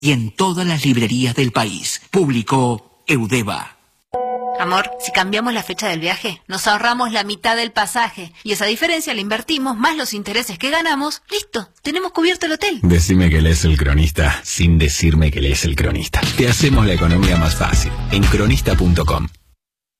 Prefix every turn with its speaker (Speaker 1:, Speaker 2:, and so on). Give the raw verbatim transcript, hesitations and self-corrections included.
Speaker 1: y en todas las librerías del país. Publicó Eudeva.
Speaker 2: Amor, si cambiamos la fecha del viaje, nos ahorramos la mitad del pasaje. Y esa diferencia la invertimos, más los intereses que ganamos. Listo, tenemos cubierto el hotel.
Speaker 3: Decime que lees El Cronista, sin decirme que lees El Cronista. Te hacemos la economía más fácil. En cronista punto com.